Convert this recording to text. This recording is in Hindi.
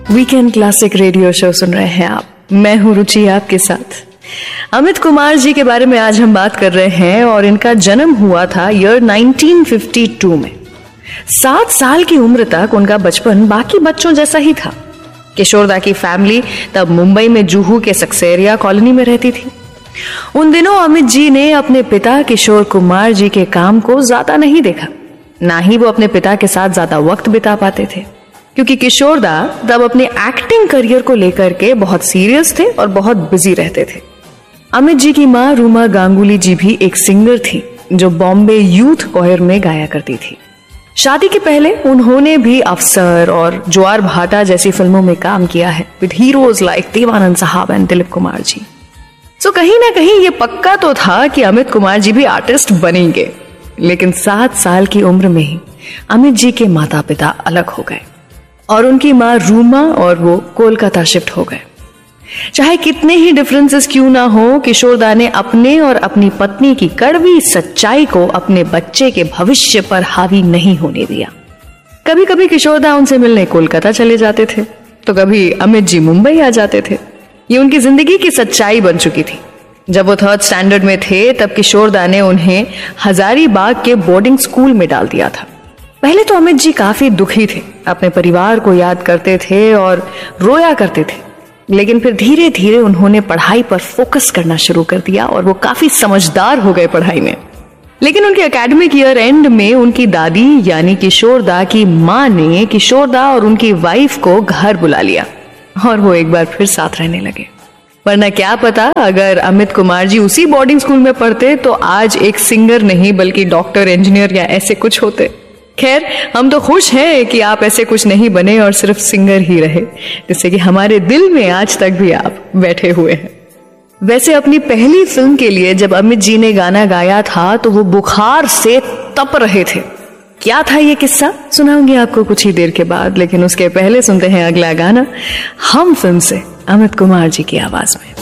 वीकेंड क्लासिक रेडियो शो सुन रहे हैं आप। मैं हूं रुचि आपके साथ। अमित कुमार जी के बारे में आज हम बात कर रहे हैं और इनका जन्म हुआ था ईयर 1952 में। 7 साल की उम्र तक उनका बचपन बाकी बच्चों जैसा ही था। किशोरदा की फैमिली तब मुंबई में जुहू के सक्सेरिया कॉलोनी में रहती थी। उन दिनों अमित जी ने अपने पिता किशोर कुमार जी के काम को ज्यादा नहीं देखा, ना ही वो अपने पिता के साथ ज्यादा वक्त बिता पाते थे, क्योंकि किशोरदा तब अपने एक्टिंग करियर को लेकर के बहुत सीरियस थे और बहुत बिजी रहते थे। अमित जी की मां रूमा गांगुली जी भी एक सिंगर थी जो बॉम्बे यूथ कोयर में गाया करती थी। शादी के पहले उन्होंने भी अफसर और ज्वार भाटा जैसी फिल्मों में काम किया है विद हीरोज लाइक देवानंद साहब एंड दिलीप कुमार जी। सो कहीं ना कहीं ये पक्का तो था कि अमित कुमार जी भी आर्टिस्ट बनेंगे, लेकिन 7 साल की उम्र में ही अमित जी के माता पिता अलग हो गए और उनकी मां रूमा और वो कोलकाता शिफ्ट हो गए। चाहे कितने ही डिफरेंसेस क्यों ना हो, किशोरदा ने अपने और अपनी पत्नी की कड़वी सच्चाई को अपने बच्चे के भविष्य पर हावी नहीं होने दिया। कभी कभी किशोरदा उनसे मिलने कोलकाता चले जाते थे तो कभी अमित जी मुंबई आ जाते थे। ये उनकी जिंदगी की सच्चाई बन चुकी थी। जब वो 3rd स्टैंडर्ड में थे तब किशोरदा ने उन्हें हजारीबाग के बोर्डिंग स्कूल में डाल दिया था। पहले तो अमित जी काफी दुखी थे, अपने परिवार को याद करते थे और रोया करते थे, लेकिन फिर धीरे धीरे उन्होंने पढ़ाई पर फोकस करना शुरू कर दिया और वो काफी समझदार हो गए पढ़ाई में। लेकिन उनके एकेडमिक ईयर एंड में उनकी दादी यानी किशोरदा की मां ने किशोरदा और उनकी वाइफ को घर बुला लिया और वो एक बार फिर साथ रहने लगे। वरना क्या पता, अगर अमित कुमार जी उसी बोर्डिंग स्कूल में पढ़ते तो आज एक सिंगर नहीं बल्कि डॉक्टर, इंजीनियर या ऐसे कुछ होते। खैर, हम तो खुश हैं कि आप ऐसे कुछ नहीं बने और सिर्फ सिंगर ही रहे, जिससे कि हमारे दिल में आज तक भी आप बैठे हुए हैं। वैसे अपनी पहली फिल्म के लिए जब अमित जी ने गाना गाया था तो वो बुखार से तप रहे थे। क्या था ये किस्सा, सुनाऊंगी आपको कुछ ही देर के बाद, लेकिन उसके पहले सुनते हैं अगला गाना हम फिल्म से अमित कुमार जी की आवाज में।